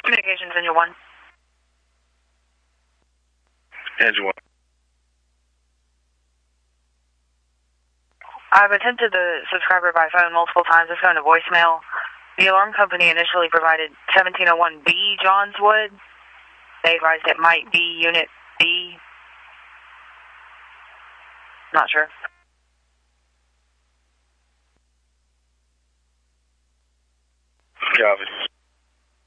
Communications, Engine 1. Engine 1. I've attempted the subscriber by phone multiple times. It's going to voicemail. The alarm company initially provided 1701B Johnswood. They advised it might be Unit B. Not sure.